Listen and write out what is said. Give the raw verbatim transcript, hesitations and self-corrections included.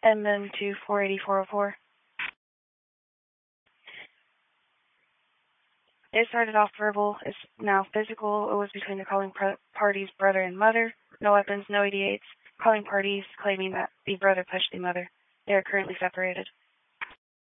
Edmund to four eighty, four oh four. It started off verbal, is now physical. It was between the calling party's brother and mother. No weapons, no eighty-eights. Calling parties claiming that the brother pushed the mother. They are currently separated.